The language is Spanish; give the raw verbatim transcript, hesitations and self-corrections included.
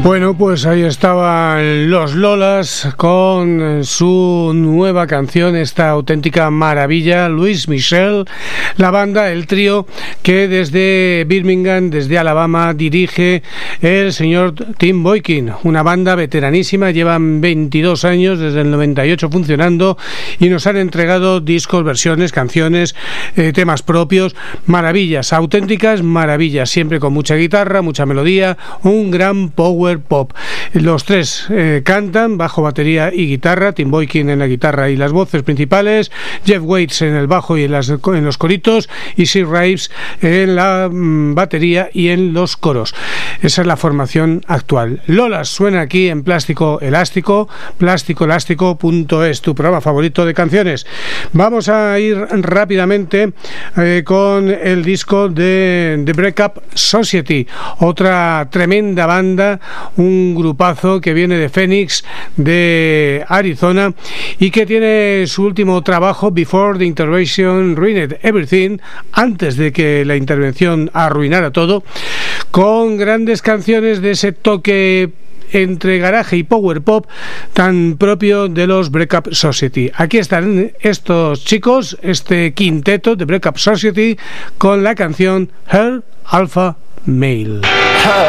Bueno, pues ahí estaban los Lolas con su nueva canción, esta auténtica maravilla, Louis Michel, la banda, el trío que desde Birmingham, desde Alabama, dirige el señor Tim Boykin, una banda veteranísima, llevan veintidós años, desde el noventa y ocho funcionando, y nos han entregado discos, versiones, canciones, eh, temas propios, maravillas, auténticas maravillas, siempre con mucha guitarra, mucha melodía, un gran power pop. Los tres eh, cantan, bajo, batería y guitarra, Tim Boykin en la guitarra y las voces principales, Jeff Waits en el bajo y en, las, en los coritos, y Sid Reeves en la mm, batería y en los coros. Esa es la formación actual. Lolas suena aquí en Plástico Elástico, plástico elástico punto es, tu programa favorito de canciones. Vamos a ir rápidamente eh, con el disco de The Breakup Society, otra tremenda banda, un grupazo que viene de Phoenix, de Arizona, y que tiene su último trabajo, Before the Intervention Ruined Everything, antes de que la intervención arruinara todo, con grandes canciones de ese toque entre garaje y power pop tan propio de los Breakup Society. Aquí están estos chicos, este quinteto de Breakup Society, con la canción Her Alpha Male.